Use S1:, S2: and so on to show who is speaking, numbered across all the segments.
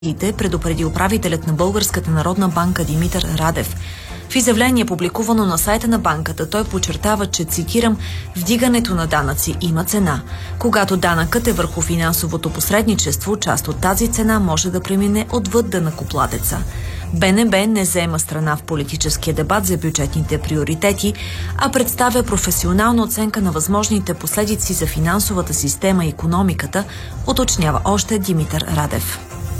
S1: предупреди управителят на Българската народна банка Димитър Радев. В изявление, публикувано на сайта на банката, той подчертава, че, цитирам, вдигането на данъци има цена. Когато данъкът е върху финансовото посредничество, част от тази цена може да премине отвъд данъкоплатеца. БНБ не заема страна в политическия дебат за бюджетните приоритети, а представя професионална оценка на възможните последици за финансовата система и икономиката, уточнява още Димитър Радев.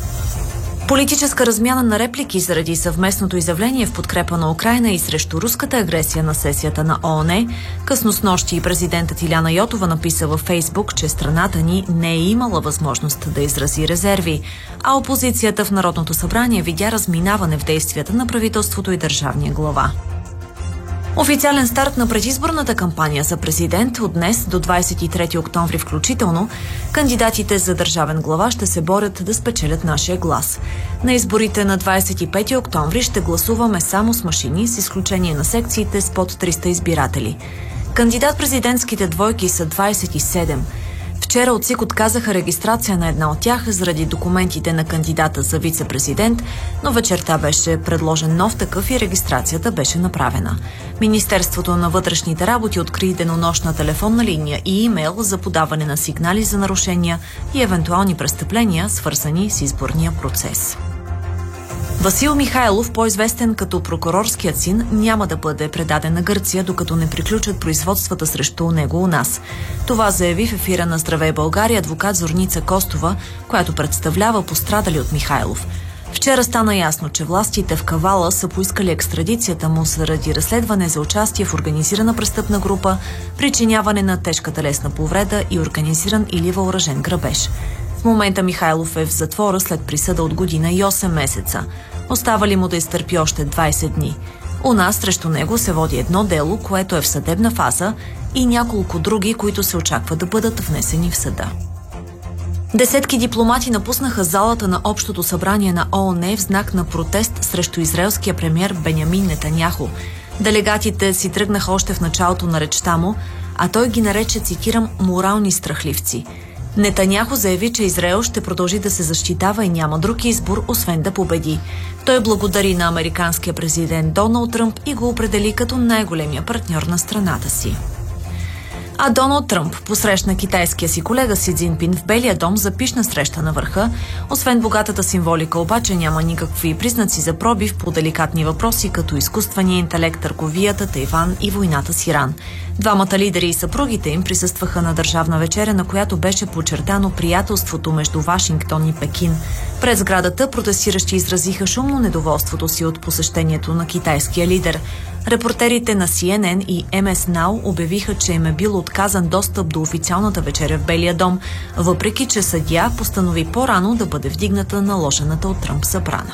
S1: Политическа размяна на реплики заради съвместното изявление в подкрепа на Украйна и срещу руската агресия на сесията на ООН. Късно снощи и президентът Иляна Йотова написа във Фейсбук, че страната ни не е имала възможност да изрази резерви, а опозицията в Народното събрание видя разминаване в действията на правителството и държавния глава. Официален старт на предизборната кампания за президент от днес до 23 октомври включително. Кандидатите за държавен глава ще се борят да спечелят нашия глас. На изборите на 25 октомври ще гласуваме само с машини, с изключение на секциите с под 300 избиратели. Кандидат-президентските двойки са 27. Вчера от ЦИК отказаха регистрация на една от тях заради документите на кандидата за вице-президент, но вечерта беше предложен нов такъв и регистрацията беше направена. Министерството на вътрешните работи откри денонощна телефонна линия и имейл за подаване на сигнали за нарушения и евентуални престъпления, свързани с изборния процес. Васил Михайлов, по-известен като прокурорският син, няма да бъде предаден на Гърция, докато не приключат производствата срещу него у нас. Това заяви в ефира на Здравей България адвокат Зорница Костова, която представлява пострадали от Михайлов. Вчера стана ясно, че властите в Кавала са поискали екстрадицията му заради разследване за участие в организирана престъпна група, причиняване на тежка телесна повреда и организиран или въоръжен грабеж. В момента Михайлов е в затвора след присъда от година и 8 месеца. Остава ли му да изтърпи още 20 дни? У нас срещу него се води едно дело, което е в съдебна фаза, и няколко други, които се очаква да бъдат внесени в съда. Десетки дипломати напуснаха залата на Общото събрание на ООН в знак на протест срещу израелския премиер Бенямин Нетаняху. Делегатите си тръгнаха още в началото на речта му, а той ги нарече, цитирам, морални страхливци. Нетаняху заяви, че Израел ще продължи да се защитава и няма друг избор, освен да победи. Той благодари на американския президент Доналд Тръмп и го определи като най-големия партньор на страната си. А Доналд Тръмп посрещна китайския си колега Си Цзинпин в Белия дом за пищна среща на върха. Освен богатата символика, обаче няма никакви признаци за пробив по деликатни въпроси, като изкуствения интелект, търговията, Тайван и войната с Иран. Двамата лидери и съпругите им присъстваха на държавна вечеря, на която беше подчертано приятелството между Вашингтон и Пекин. Пред сградата протестиращи изразиха шумно недоволството си от посещението на китайския лидер. Репортерите на CNN и MS Now обявиха, че им е бил отказан достъп до официалната вечеря в Белия дом, въпреки че съдия постанови по-рано да бъде вдигната наложената от Тръмп забрана.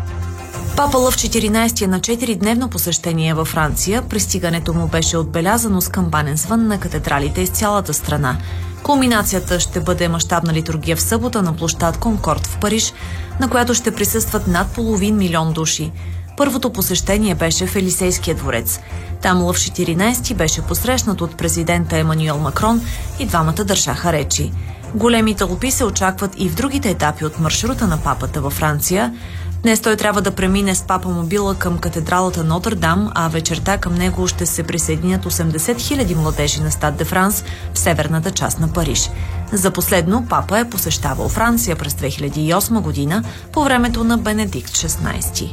S1: Папа Лъв 14 на 4-дневно посещение във Франция. Пристигането му беше отбелязано с камбанен звън на катедралите из цялата страна. Кулминацията ще бъде мащабна литургия в събота на площад Конкорд в Париж, на която ще присъстват над 500 000 души. Първото посещение беше в Елисейския дворец. Там Лъв 14 беше посрещнат от президента Емануел Макрон и двамата държаха речи. Големи тълпи се очакват и в другите етапи от маршрута на папата във Франция. Днес той трябва да премине с папа-мобила към катедралата Нотр-Дам, а вечерта към него ще се присъединят 80 000 младежи на Стад де Франс в северната част на Париж. За последно папа е посещавал Франция през 2008 година по времето на Бенедикт XVI.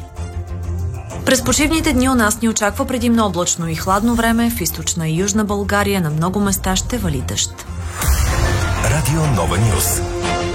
S1: През почивните дни у нас ни очаква предимно облачно и хладно време. В източна и южна България на много места ще вали дъжд.
S2: Радио Нова Нюз.